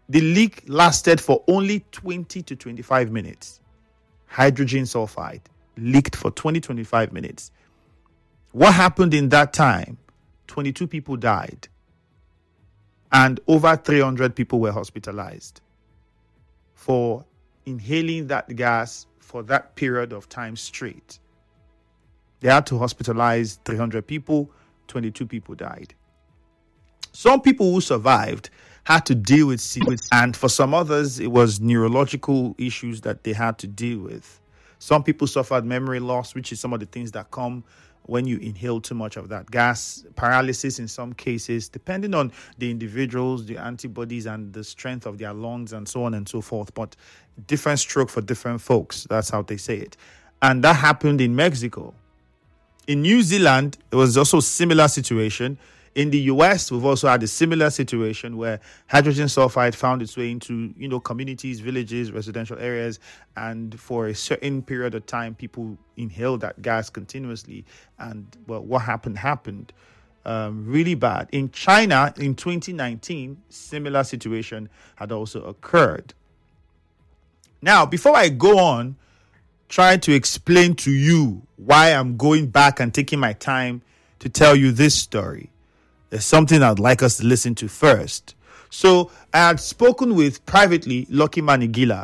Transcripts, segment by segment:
The leak lasted for only 20 to 25 minutes. Hydrogen sulfide leaked for 20-25 minutes. What happened in that time? 22 people died. And over 300 people were hospitalized for inhaling that gas for that period of time straight. They had to hospitalize 300 people, 22 people died. Some people who survived had to deal with, and for some others, it was neurological issues that they had to deal with. Some people suffered memory loss, which is some of the things that come when you inhale too much of that gas. Paralysis in some cases, depending on the individuals, the antibodies, and the strength of their lungs, and so on and so forth. But different stroke for different folks. That's how they say it. And that happened in Mexico. In New Zealand, it was also a similar situation. In the US, we've also had a similar situation where hydrogen sulfide found its way into, communities, villages, residential areas, and for a certain period of time, people inhaled that gas continuously. And well, what happened really bad. In China, in 2019, similar situation had also occurred. Now, before I go on, try to explain to you why I'm going back and taking my time to tell you this story. There's something I'd like us to listen to first. So I had spoken with privately Lucky Manigila.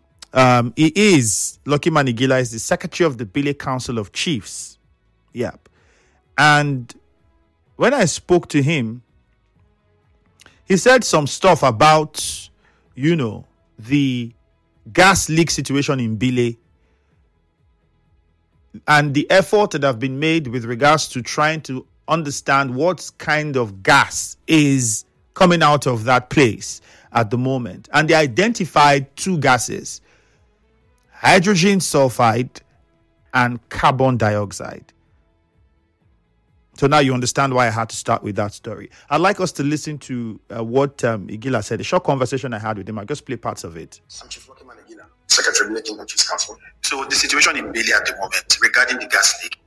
Lucky Manigila is the secretary of the Bile Council of Chiefs. Yep. And when I spoke to him, he said some stuff about, the gas leak situation in Bile and the effort that have been made with regards to trying to understand what kind of gas is coming out of that place at the moment. And they identified two gases, hydrogen sulfide and carbon dioxide. So now you understand why I had to start with that story. I'd like us to listen to what Igila said, a short conversation I had with him. I'll just play parts of it. I'm Chief Lucky Manigila, Secretary of the Chiefs Council. So the situation in Bile at the moment regarding the gas leak,